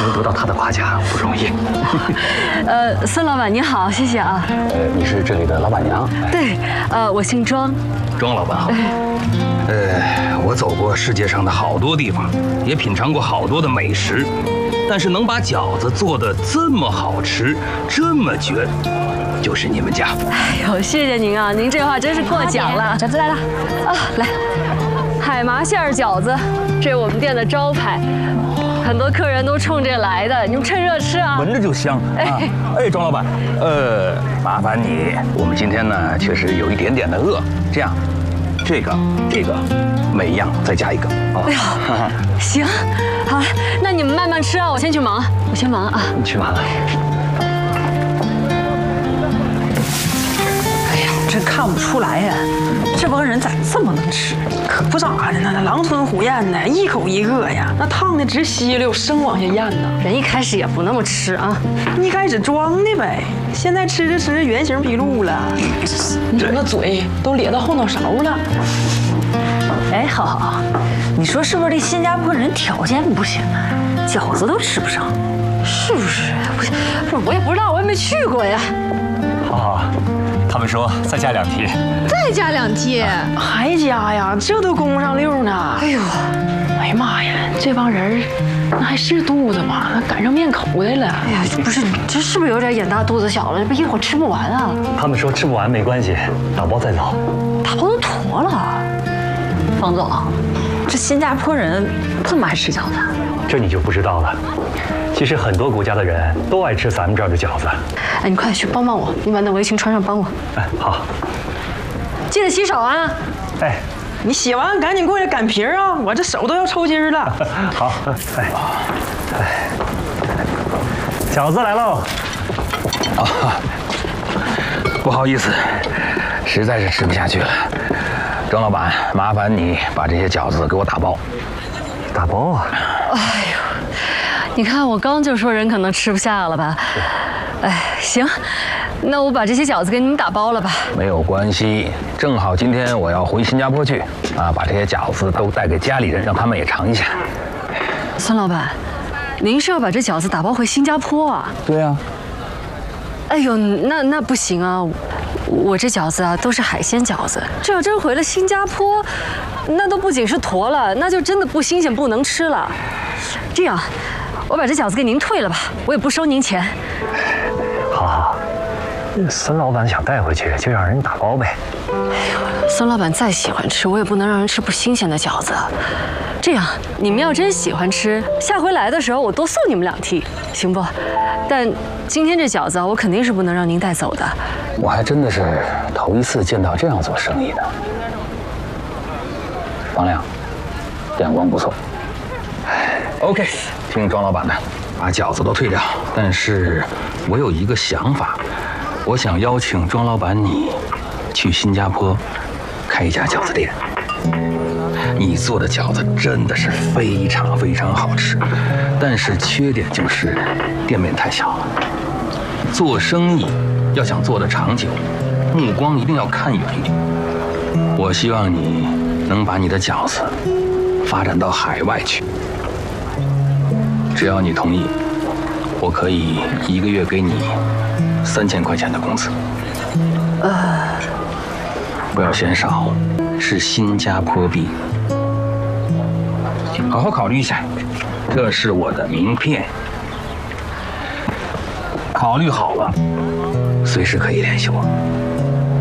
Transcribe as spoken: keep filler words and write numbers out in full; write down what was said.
能得到他的夸奖不容易。 呃，孙老板您好，谢谢啊。 呃，你是这里的老板娘？ 对，呃，我姓庄。 庄老板好。呃，我走过世界上的好多地方，也品尝过好多的美食，但是能把饺子做得这么好吃，这么绝，就是你们家。 哎呦，谢谢您啊，您这话真是过奖了。 饺子来了啊，来，海麻馅饺子，这是我们店的招牌，很多客人都冲这来的，你们趁热吃啊。 闻着就香。哎，哎，庄老板，呃，麻烦你，我们今天呢确实有一点点的饿，这样。这个，这个，每一样再加一个。 哎呀，行，好，那你们慢慢吃啊，我先去忙，我先忙啊。 你去忙了。 哎呀，真看不出来呀，这帮人咋这么能吃？可不咋的呢，那狼吞虎咽的，一口一个呀，那烫的直吸溜，生往下咽呢。 人一开始也不那么吃啊， 一开始装的呗，现在吃着吃着原形毕露了。你瞅那嘴都咧到后脑勺了。 哎，好好，你说是不是这新加坡人条件不行啊？饺子都吃不上， 是不是？不是，不是，我也不知道，我也没去过呀。 好好，他们说再加两屉， 再加两屉， 还加呀？这都供不上六呢。 哎呦， 哎呀妈呀，这帮人那还是肚子吗？那赶上面口的了。 哎呀，不是，你这是不是有点眼大肚子小了？这不一会儿吃不完啊？ 他们说吃不完没关系，打包再走。 打包都坨了。 方总，这新加坡人这么爱吃饺子？ 这你就不知道了。其实很多国家的人都爱吃咱们这儿的饺子。 哎，你快去帮帮我，你把那围裙穿上，帮我。 哎，好。 记得洗手啊。 哎， 你洗完赶紧过来擀皮儿啊！我这手都要抽筋了。 好，哎，哎，饺子来喽！ 啊，不好意思，实在是吃不下去了。庄老板，麻烦你把这些饺子给我打包。 打包啊！ 哎呦，你看我刚就说人可能吃不下了吧？哎，行，那我把这些饺子给你们打包了吧。 没有关系，正好今天我要回新加坡去，啊，把这些饺子都带给家里人，让他们也尝一下。 孙老板，您是要把这饺子打包回新加坡啊？ 对啊。 哎呦，那那不行啊！我这饺子啊都是海鲜饺子，这要真回了新加坡，那都不仅是坨了，那就真的不新鲜，不能吃了。这样，我把这饺子给您退了吧，我也不收您钱。 好好，孙老板想带回去，就让人打包呗。 哎呦，孙老板再喜欢吃，我也不能让人吃不新鲜的饺子。这样，你们要真喜欢吃，下回来的时候我多送你们两屉，行不？但今天这饺子啊，我肯定是不能让您带走的。 我还真的是头一次见到这样做生意的。王亮，眼光不错。OK， 听庄老板的，把饺子都退掉。但是我有一个想法，我想邀请庄老板你去新加坡开一家饺子店。你做的饺子真的是非常非常好吃，但是缺点就是店面太小了。做生意要想做得长久，目光一定要看远一点。我希望你能把你的饺子发展到海外去。只要你同意，我可以一个月给你三千块钱的工资。呃，不要嫌少，是新加坡币。好好考虑一下，这是我的名片。考虑好了，随时可以联系我。